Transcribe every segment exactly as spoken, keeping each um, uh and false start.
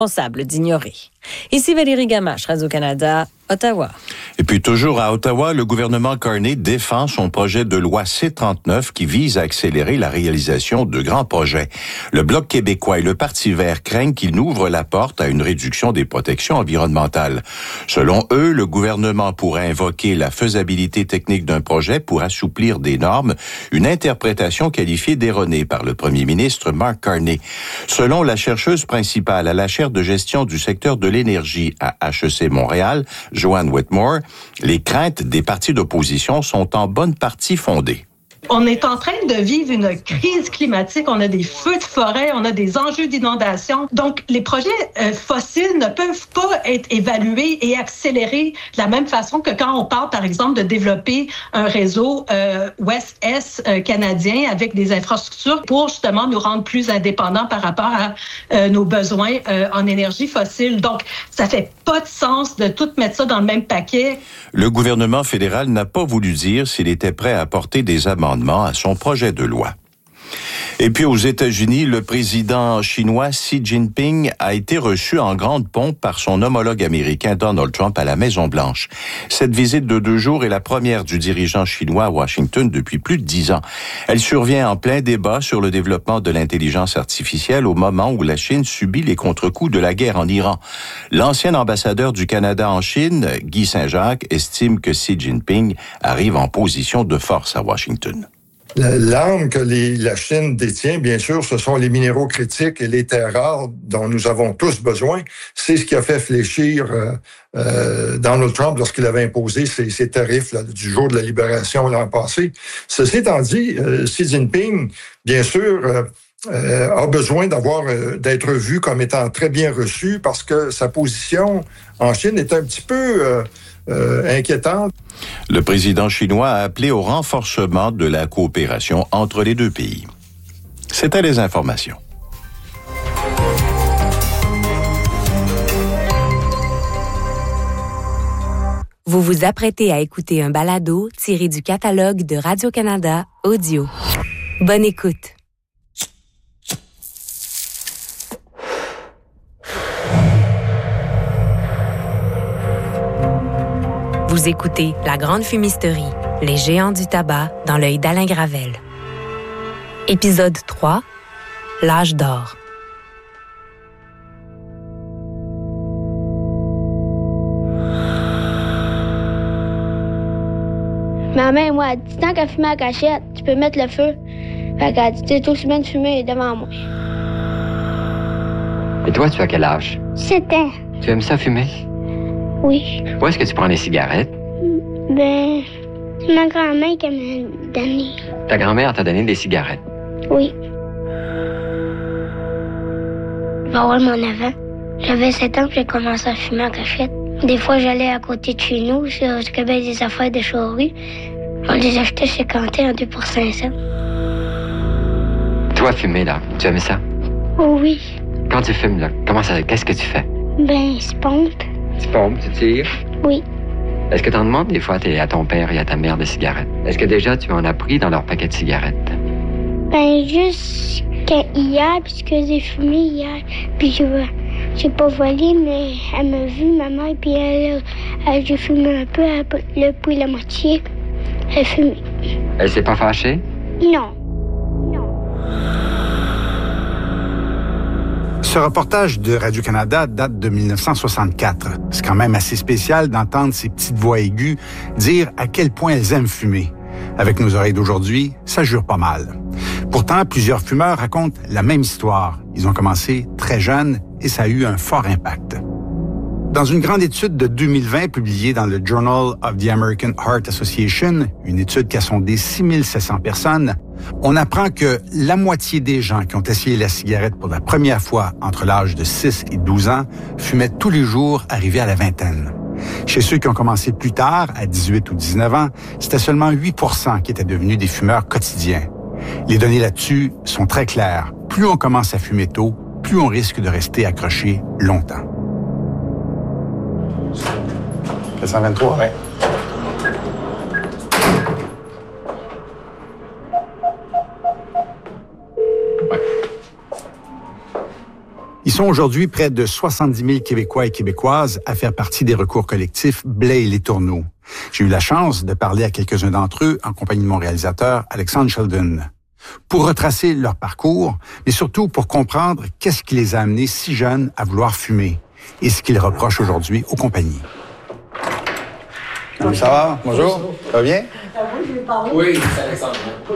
responsable d'ignorer. Ici Valérie Gamache, Radio-Canada, Ottawa. Et puis toujours à Ottawa, le gouvernement Carney défend son projet de loi C trente-neuf qui vise à accélérer la réalisation de grands projets. Le Bloc québécois et le Parti vert craignent qu'il n'ouvre la porte à une réduction des protections environnementales. Selon eux, le gouvernement pourrait invoquer la faisabilité technique d'un projet pour assouplir des normes, une interprétation qualifiée d'erronée par le premier ministre Mark Carney. Selon la chercheuse principale à la chaire de gestion du secteur de l'énergie à H E C Montréal, Joanne Whitmore, les craintes des partis d'opposition sont en bonne partie fondées. On est en train de vivre une crise climatique. On a des feux de forêt, on a des enjeux d'inondation. Donc, les projets euh, fossiles ne peuvent pas être évalués et accélérés de la même façon que quand on parle, par exemple, de développer un réseau euh, ouest-est euh, canadien avec des infrastructures pour justement nous rendre plus indépendants par rapport à euh, nos besoins euh, en énergie fossile. Donc, ça fait pas de sens de tout mettre ça dans le même paquet. Le gouvernement fédéral n'a pas voulu dire s'il était prêt à apporter des amendements à son projet de loi. Et puis aux États-Unis, le président chinois Xi Jinping a été reçu en grande pompe par son homologue américain Donald Trump à la Maison-Blanche. Cette visite de deux jours est la première du dirigeant chinois à Washington depuis plus de dix ans. Elle survient en plein débat sur le développement de l'intelligence artificielle au moment où la Chine subit les contre-coups de la guerre en Iran. L'ancien ambassadeur du Canada en Chine, Guy Saint-Jacques, estime que Xi Jinping arrive en position de force à Washington. L'arme que les, la Chine détient, bien sûr, ce sont les minéraux critiques et les terres rares dont nous avons tous besoin. C'est ce qui a fait fléchir euh, euh, Donald Trump lorsqu'il avait imposé ces, ces tarifs là, du jour de la libération l'an passé. Ceci étant dit, euh, Xi Jinping, bien sûr, euh, euh, a besoin d'avoir euh, d'être vu comme étant très bien reçu parce que sa position en Chine est un petit peu euh, euh, inquiétante. Le président chinois a appelé au renforcement de la coopération entre les deux pays. C'était les informations. Vous vous apprêtez à écouter un balado tiré du catalogue de Radio-Canada Audio. Bonne écoute. Vous écoutez La Grande Fumisterie, les géants du tabac dans l'œil d'Alain Gravel. Épisode trois, L'âge d'or. Ma mère, moi, elle dit, tant qu'à fumer à cachette, tu peux mettre le feu. Fait qu'elle dit, t'es aussi bien de fumer devant moi. Et toi, tu as quel âge? Sept ans. Tu aimes ça fumer? Oui. Où est-ce que tu prends les cigarettes? Ben, c'est ma grand-mère qui m'a donné. Ta grand-mère t'a donné des cigarettes? Oui. Je vais avoir mon avant. J'avais sept ans, puis j'ai commencé à fumer en cachette. Des fois, j'allais à côté de chez nous, sur le Québec des affaires de Chaury. On les achetait chez Quentin en deux pour cinq cents. Toi, fumer, là, tu aimes ça? Oh oui. Quand tu fumes, là, comment ça, qu'est-ce que tu fais? Ben, je pompe. Tu pompes, tu tires? Oui. Est-ce que tu en demandes des fois à ton père et à ta mère des cigarettes? Est-ce que déjà tu en as pris dans leur paquet de cigarettes? Ben, juste hier, puisque j'ai fumé hier, puis je j'ai pas volé, mais elle m'a vu, ma mère, puis elle, elle j'ai fumé un peu, elle a pris la moitié, elle a fumé. Elle s'est pas fâchée? Non. Ce reportage de Radio-Canada date de dix-neuf cent soixante-quatre. C'est quand même assez spécial d'entendre ces petites voix aiguës dire à quel point elles aiment fumer. Avec nos oreilles d'aujourd'hui, ça jure pas mal. Pourtant, plusieurs fumeurs racontent la même histoire. Ils ont commencé très jeunes et ça a eu un fort impact. Dans une grande étude de deux mille vingt publiée dans le Journal of the American Heart Association, une étude qui a sondé six mille sept cents personnes, on apprend que la moitié des gens qui ont essayé la cigarette pour la première fois entre l'âge de six et douze ans fumaient tous les jours arrivés à la vingtaine. Chez ceux qui ont commencé plus tard, à dix-huit ou dix-neuf ans, c'était seulement huit pour cent qui étaient devenus des fumeurs quotidiens. Les données là-dessus sont très claires. Plus on commence à fumer tôt, plus on risque de rester accroché longtemps. quatre cent vingt-trois, oui. Ils sont aujourd'hui près de soixante-dix mille Québécois et Québécoises à faire partie des recours collectifs Blais et Les Tourneaux. J'ai eu la chance de parler à quelques-uns d'entre eux en compagnie de mon réalisateur Alexandre Sheldon, pour retracer leur parcours, mais surtout pour comprendre qu'est-ce qui les a amenés si jeunes à vouloir fumer et ce qu'ils reprochent aujourd'hui aux compagnies. Ça va? Bonjour. Ça va bien? Oui, c'est Alexandre.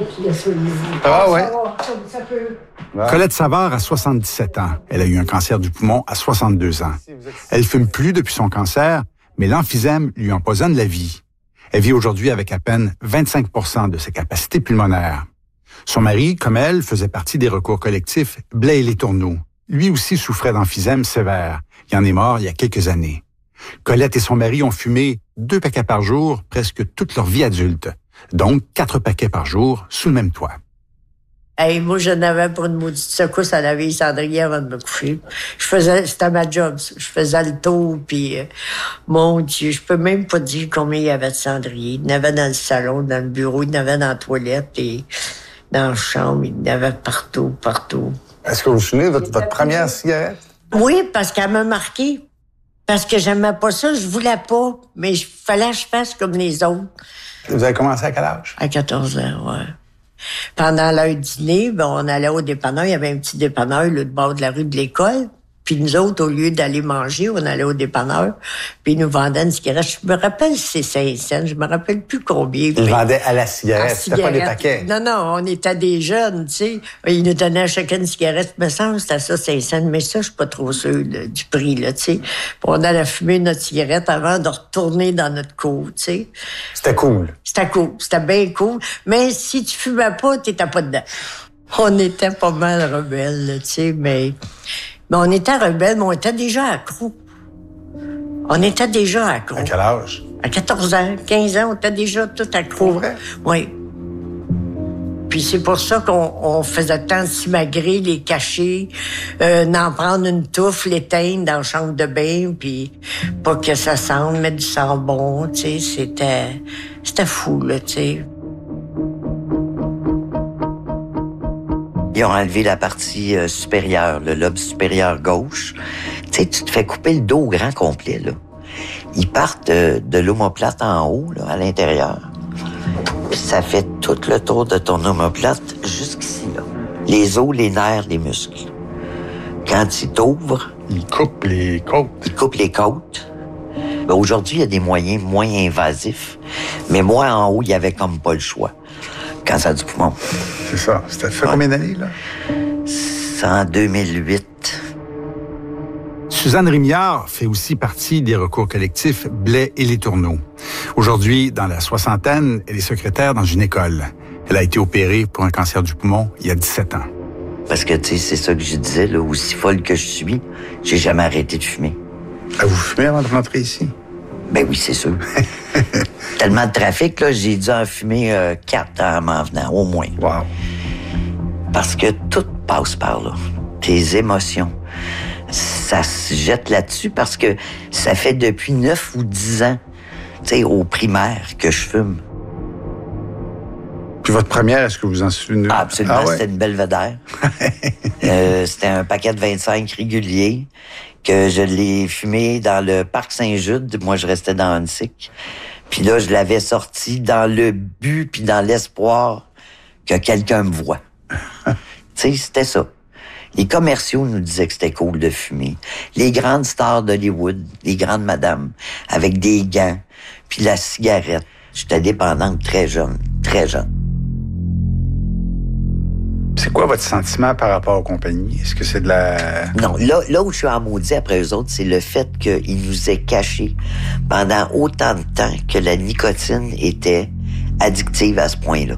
Ça va, ouais. Colette Savard a soixante-dix-sept ans. Elle a eu un cancer du poumon à soixante-deux ans. Elle fume plus depuis son cancer, mais l'emphysème lui empoisonne la vie. Elle vit aujourd'hui avec à peine vingt-cinq pour cent de ses capacités pulmonaires. Son mari, comme elle, faisait partie des recours collectifs Blais et Les Tourneaux. Lui aussi souffrait d'emphysème sévère. Il en est mort il y a quelques années. Colette et son mari ont fumé deux paquets par jour presque toute leur vie adulte. Donc, quatre paquets par jour sous le même toit. Hey, moi, je n'avais pour une maudite secousse à la vieille cendrier avant de me coucher. Je faisais, c'était ma job, ça. Je faisais le tour, puis euh, mon Dieu, je peux même pas dire combien il y avait de cendriers. Il y en avait dans le salon, dans le bureau, il y en avait dans la toilette, et dans la chambre, il y en avait partout, partout. Est-ce que vous vous souvenez de votre, votre première cigarette? Oui, parce qu'elle m'a marqué. Parce que j'aimais pas ça, je voulais pas, mais il fallait que je fasse comme les autres. Vous avez commencé à quel âge? À quatorze ans, ouais. Pendant l'heure dîner, ben, on allait au dépanneur. Il y avait un petit dépanneur, là, de bord de la rue de l'école. Puis nous autres, au lieu d'aller manger, on allait au dépanneur. Puis ils nous vendaient une cigarette. Je me rappelle, c'est cinq cents. Je me rappelle plus combien. Ils vendaient à la cigarette. C'était pas des paquets. Non, non, on était des jeunes, tu sais. Ils nous donnaient à chacun une cigarette. Me semble, c'était ça, cinq cents. Mais ça, je suis pas trop sûre là, du prix, là, tu sais. On allait fumer notre cigarette avant de retourner dans notre cour, tu sais. C'était cool. C'était cool. C'était bien cool. Mais si tu fumais pas, t'étais pas dedans. On était pas mal rebelles, là, tu sais, mais... Mais on était rebelles, mais on était déjà accros. On était déjà accros. À quel âge? À quatorze ans, quinze ans, on était déjà tout accros. Pour vrai? Oui. Puis c'est pour ça qu'on on faisait tant de s'imagrer, les cacher, euh, d'en prendre une touffe, l'éteindre dans la chambre de bain, puis pas que ça sente, mettre du savon, tu sais, c'était... C'était fou, là, tu sais. Ils ont enlevé la partie euh, supérieure, le lobe supérieur gauche. Tu sais, tu te fais couper le dos au grand complet, là. Ils partent euh, de l'omoplate en haut, là, à l'intérieur. Puis ça fait tout le tour de ton omoplate jusqu'ici, là. Les os, les nerfs, les muscles. Quand ils t'ouvrent... Ils coupent les côtes. Ils coupent les côtes. Ben, aujourd'hui, il y a des moyens moins invasifs. Mais moi, en haut, il y avait comme pas le choix. Cancer du poumon. C'est ça. C'était fait ouais. Combien d'années, là? C'est en deux mille huit. Suzanne Rémillard fait aussi partie des recours collectifs Blais et Les Tourneaux. Aujourd'hui, dans la soixantaine, elle est secrétaire dans une école. Elle a été opérée pour un cancer du poumon il y a dix-sept ans. Parce que, tu sais, c'est ça que je disais, là, aussi folle que je suis, j'ai jamais arrêté de fumer. Ah, vous fumez avant de rentrer ici? Ben oui, c'est sûr. Tellement de trafic, là, j'ai dû en fumer euh, quatre en m'en venant, au moins. Wow. Parce que tout passe par là. Tes émotions. Ça se jette là-dessus parce que ça fait depuis neuf ou dix ans, tu sais, au primaire, que je fume. Puis votre première, est-ce que vous en souvenez? Ah, absolument, ah, ouais. C'était une belvédère. euh, c'était un paquet de vingt-cinq réguliers que je l'ai fumé dans le parc Saint-Jude. Moi, je restais dans Huntsic. Puis là, je l'avais sorti dans le but puis dans l'espoir que quelqu'un me voie. Tu sais, c'était ça. Les commerciaux nous disaient que c'était cool de fumer. Les grandes stars d'Hollywood, les grandes madames, avec des gants, puis la cigarette. J'étais dépendante très jeune, très jeune. C'est quoi votre sentiment par rapport aux compagnies? Est-ce que c'est de la... Non, là, là où je suis en maudit après eux autres, c'est le fait qu'ils nous aient cachés pendant autant de temps que la nicotine était addictive à ce point-là.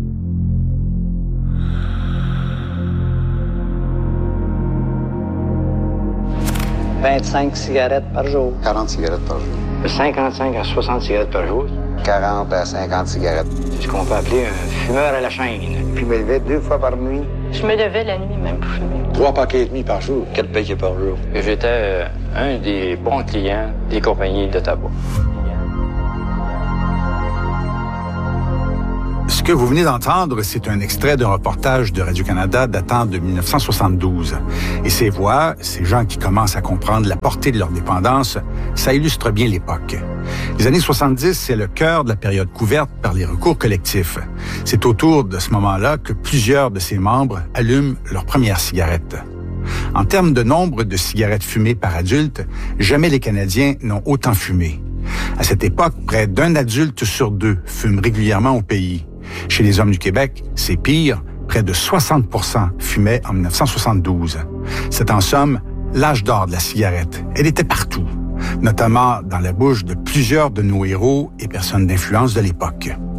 vingt-cinq cigarettes par jour. quarante cigarettes par jour. cinquante-cinq à soixante cigarettes par jour. quarante à cinquante cigarettes. C'est ce qu'on peut appeler un fumeur à la chaîne. Puis je me levais deux fois par nuit. Je me levais la nuit même pour fumer. Trois paquets et demi par jour. Quatre paquets par jour. J'étais euh, un des bons clients des compagnies de tabac. Ce Ce que vous venez d'entendre, c'est un extrait d'un reportage de Radio-Canada datant de dix-neuf cent soixante-douze. Et ces voix, ces gens qui commencent à comprendre la portée de leur dépendance, ça illustre bien l'époque. Les années soixante-dix, c'est le cœur de la période couverte par les recours collectifs. C'est autour de ce moment-là que plusieurs de ses membres allument leur première cigarette. En termes de nombre de cigarettes fumées par adulte, jamais les Canadiens n'ont autant fumé. À cette époque, près d'un adulte sur deux fume régulièrement au pays. Chez les hommes du Québec, c'est pire, près de soixante pour cent fumaient en dix-neuf cent soixante-douze. C'est en somme l'âge d'or de la cigarette. Elle était partout, notamment dans la bouche de plusieurs de nos héros et personnes d'influence de l'époque.